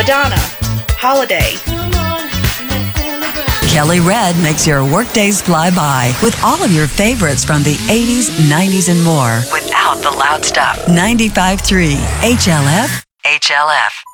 Madonna, Holiday. Kelly Red makes your workdays fly by with all of your favorites from the 80s, 90s, and more without the loud stuff. 95.3 HLF.